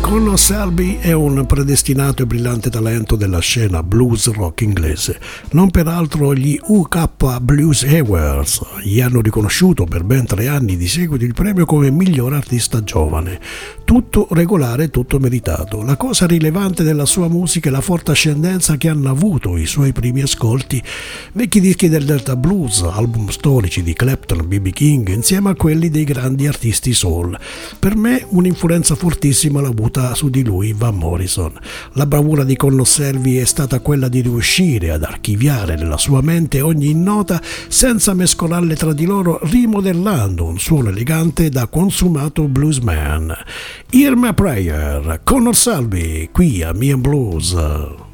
Connor Selby è un predestinato e brillante talento della scena blues rock inglese. Non peraltro gli UK Blues Awards gli hanno riconosciuto per ben 3 anni di seguito il premio come miglior artista giovane. Tutto regolare, tutto meritato. La cosa rilevante della sua musica è la forte ascendenza che hanno avuto i suoi primi ascolti, vecchi dischi del Delta Blues, album storici di Clapton, B.B. King, insieme a quelli dei grandi artisti soul. Per me un'influenza fortissima l'ha avuta su di lui Van Morrison. La bravura di Connor Selby è stata quella di riuscire ad archiviare nella sua mente ogni nota senza mescolarle tra di loro, rimodellando un suono elegante da consumato bluesman. Hear My Prayer, Connor Selby, qui a Me and Blues.